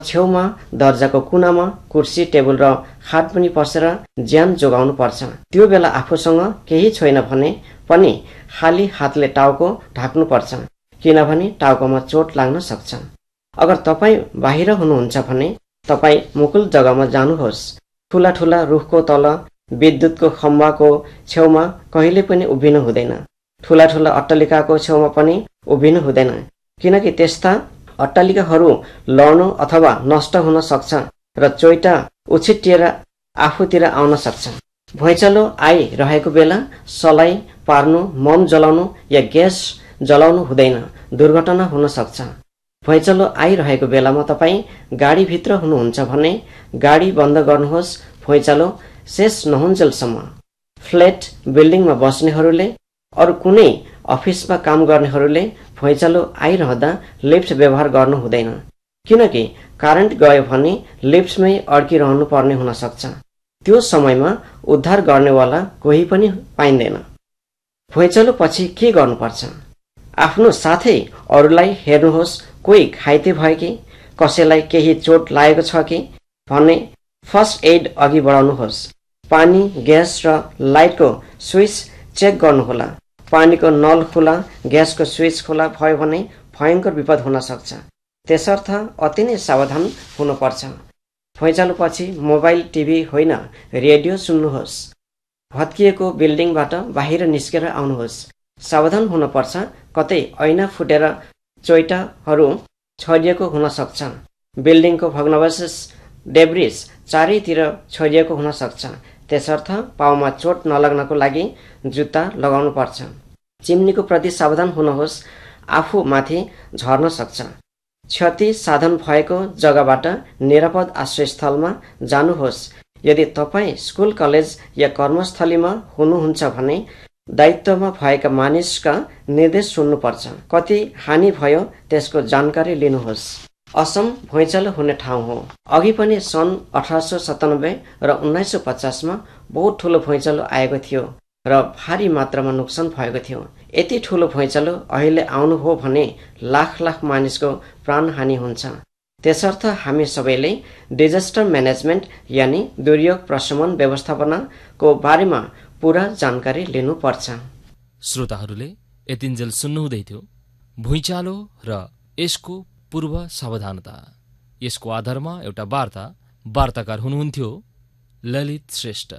छेउमा दर्जाको कुनामा कुर्सी टेबल र खाट पनि पसेर ज्यान जोगाउनु पर्छ। त्यो बेला आफूसँग केही छैन भने पनि खाली हातले टाउको ढाक्नु पर्छ, किनभने टाउकोमा चोट लाग्न सक्छ। अगर तपाईँ बाहिर हुनुहुन्छ भने तपाईँ मुकुल जग्गामा जानुहोस्। ठूला ठूला रुखको तल, विद्युतको खम्बाको छेउमा कहिले पनि उभिनु हुँदैन। ठूला ठूला अट्टालिकाको छेउमा पनि उभिनु हुँदैन, किनकि त्यस्ता अट्टालिकाहरू लड्नु अथवा नष्ट हुन सक्छ र चोइटा उछिट्टिएर आफूतिर आउन सक्छ। भुइँचालो आइरहेको बेला सलाई पार्नु, मम जलाउनु या ग्यास जलाउनु हुँदैन, दुर्घटना हुन सक्छ। भुइँचालो आइरहेको बेलामा तपाईँ गाडीभित्र हुनुहुन्छ भने गाडी बन्द गर्नुहोस् भुइँचालो शेष नहुन्जेलसम्म। फ्ल्याट बिल्डिङमा बस्नेहरूले, अरू कुनै अफिसमा काम गर्नेहरूले भुइँचालो आइरहँदा लिफ्ट व्यवहार गर्नु हुँदैन, किनकि करेन्ट गयो भने लिफ्टमै अड्किरहनु पर्ने हुन सक्छ। त्यो समयमा उद्धार गर्नेवाला कोही पनि पाइँदैन। भुइँचालो पछि के गर्नुपर्छ? आफ्नो साथै अरूलाई हेर्नुहोस्, कोही घाइते भयो कि, कसैलाई केही चोट लागेको छ कि भन्ने फर्स्ट एड अघि बढाउनुहोस्। पानी, ग्यास र लाइटको स्विच चेक गर्नुहोला। पानीको नल खुला, ग्यासको स्विच खुला भयो भने भयंकर विपद हुन सक्छ। त्यसर्थ अति नै सावधान हुनुपर्छ। भुइँचालो पछि मोबाइल, टिभी होइन, रेडियो सुन्नुहोस्। भत्किएको बिल्डिङबाट बाहिर निस्केर आउनुहोस्। सावधान हुनुपर्छ, कतै ऐना फुटेर चोइटाहरू छरिएको हुन सक्छ। बिल्डिङको भग्नावशेष डेब्रिज चारैतिर छरिएको हुन सक्छ। त्यसर्थ पाउमा चोट नलाग्नको लागि जुत्ता लगाउनु पर्छ। चिम्नीको प्रति सावधान हुनुहोस्, आफू माथि झर्न सक्छ। क्षति साधन भएको जग्गाबाट निरापद आश्रयस्थलमा जानुहोस्। यदि तपाईँ स्कुल, कलेज या कर्मस्थलीमा हुनुहुन्छ भने दायित्वमा भएका मानिसका निर्देश सुन्नुपर्छ। कति हानि भयो त्यसको जानकारी लिनुहोस्। असम भुइँचालो हुने ठाउँ हो। अघि पनि सन् 1897 र 1950 बहुत ठूलो भुइँचालो आएको थियो र भारी मात्रामा नोक्सान भएको थियो। यति ठूलो भुइँचालो अहिले आउनु हो भने लाख लाख मानिसको प्राणहानि हुन्छ। त्यसर्थ हामी सबैले डिजास्टर म्यानेजमेन्ट यानि दुर्योग प्रशमन व्यवस्थापनाको बारेमा पूरा जानकारी लिनुपर्छ। श्रोताहरूले यतिन्जेल सुन्नुहुँदै थियो भुइँचालो र यसको पूर्व सावधानता। यसको आधारमा एउटा वार्ताकार हुनुहुन्थ्यो ललित श्रेष्ठ।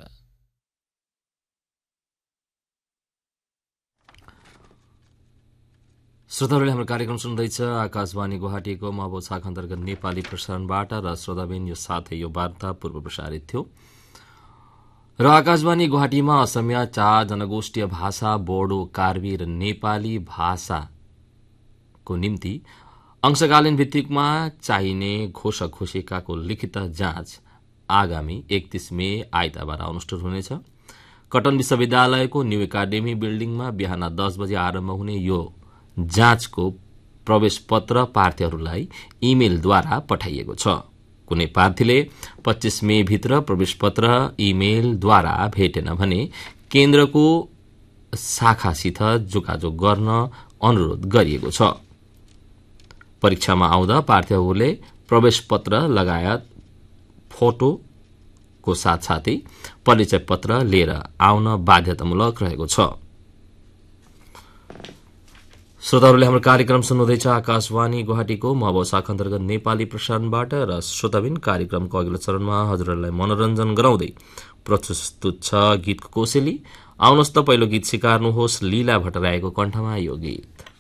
श्रोताहरूले हाम्रो कार्यक्रम सुन्दैछ आकाशवाणी गुवाहाटीको मबो शाखा अन्तर्गत नेपाली प्रसारणबाट र श्रोताबिन यो साथै यो वार्ता पूर्व प्रसारित थियो र आकाशवाणी गुवाहाटीमा असमिया, चा, जनगोष्ठीय भाषा, बोडो, कार्बी र नेपाली भाषाको निम्ति अंशकालीन भित्तिकमा चाहिने घोषघोषिकाको लिखित जाँच आगामी 31 मे आइतबार अनुष्ठित हुनेछ। कटन विश्वविद्यालयको न्यू एकाडेमी बिल्डिङमा बिहान 10 बजे आरम्भ हुने यो जाँचको प्रवेश पत्र प्रार्थीहरूलाई इमेलद्वारा पठाइएको छ। कुनै प्रार्थीले 25 मे भित्र प्रवेश पत्र इमेलद्वारा भेटेन भने केन्द्रको शाखासित जोगाजोग गर्न अनुरोध गरिएको छ। परीक्षामा आउँदा प्रार्थीहरूले प्रवेश पत्र लगायत फोटोको साथसाथै परिचय पत्र लिएर आउन बाध्यतामूलक रहेको छ। श्रोताहरूले हाम्रो कार्यक्रम सुन्नुहुँदैछ आकाशवाणी गुवाहाटीको मबो शाखा अन्तर्गत नेपाली प्रसारणबाट र श्रोताबिन कार्यक्रमको अघिल्लो चरणमा हजुरहरूलाई मनोरञ्जन गराउँदै प्रस्तुत छ गीतको कोसेली। आउनुहोस् त पहिलो गीत सिकार्नुहोस् लीला भट्टराईको कण्ठमा यो गीत।